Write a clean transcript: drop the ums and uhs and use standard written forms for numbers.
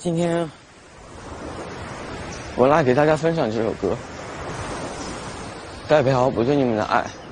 今天我来给大家分享这首歌，代表我对你们的爱。